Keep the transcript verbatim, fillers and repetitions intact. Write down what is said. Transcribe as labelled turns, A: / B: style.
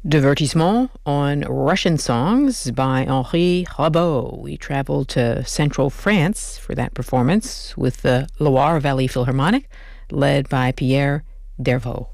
A: Divertissement on Russian songs by Henri Rabault. We traveled to central France for that performance with the Loire Valley Philharmonic, led by Pierre Dervaux.